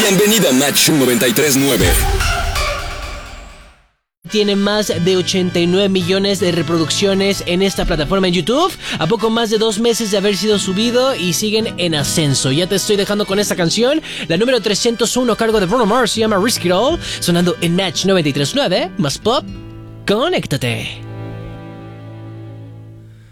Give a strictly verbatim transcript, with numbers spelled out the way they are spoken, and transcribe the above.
Bienvenida a Match noventa y tres nueve. Tiene más de ochenta y nueve millones de reproducciones en esta plataforma en YouTube, a poco más de dos meses de haber sido subido y siguen en ascenso. Ya te estoy dejando con esta canción, la número trescientos uno a cargo de Bruno Mars, se llama Risk It All, sonando en Match noventa y tres nueve, más pop, conéctate.